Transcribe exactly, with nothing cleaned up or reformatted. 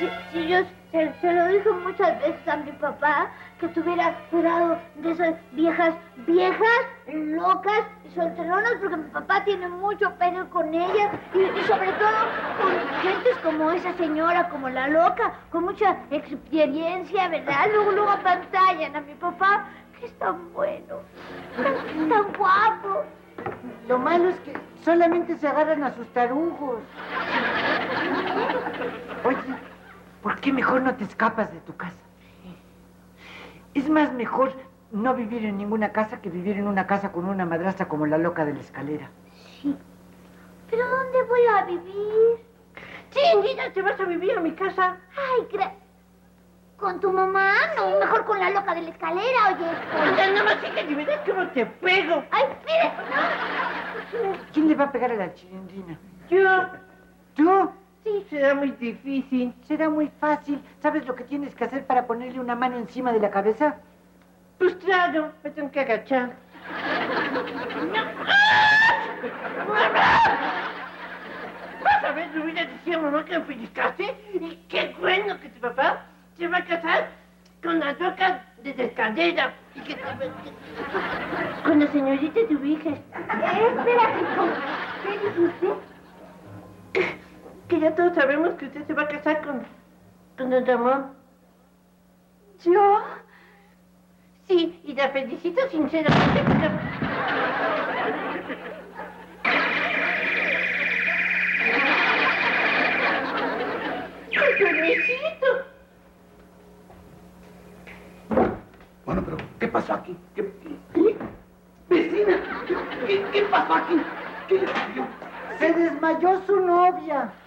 Sí, sí, yo se, se lo dije muchas veces a mi papá, que tuviera cuidado de esas viejas, viejas, locas y solteronas, porque mi papá tiene mucho pelo con ellas, y, y sobre todo con gentes como esa señora, como la loca, con mucha experiencia, ¿verdad? Luego, luego apantallan a mi papá, que es tan bueno, tan, tan guapo. Lo malo es que solamente se agarran a sus tarugos. Oye, ¿por qué mejor no te escapas de tu casa? Es más mejor no vivir en ninguna casa que vivir en una casa con una madrastra como la loca de la escalera. Sí. ¿Pero dónde voy a vivir? Sí, niña, te vas a vivir a mi casa. Ay, gra... ¿Con tu mamá? No, mejor con la loca de la escalera, oye. Oye, no me sigas y verás cómo te pego. Ay, mire, no. ¿Quién le va a pegar a la chilindrina? Yo. ¿Tú? Sí, será muy difícil. Será muy fácil. ¿Sabes lo que tienes que hacer para ponerle una mano encima de la cabeza? Pues claro, me tengo que agachar. Vas a ver, Rubina decía mamá que me pellizcaste. Y qué bueno que tu papá se va a casar con la loca de la escalera. Y que te... con la señorita de tu hija. Espera, ¿qué dice usted? Que ya todos sabemos que usted se va a casar con... con don Ramón. ¿Yo? Sí, y la felicito sinceramente porque... ¡Ay, permisito! Bueno, pero ¿qué pasó aquí? ¿Qué, qué? ¡Vecina! ¿Qué, qué pasó aquí? ¿Qué? Se desmayó su novia.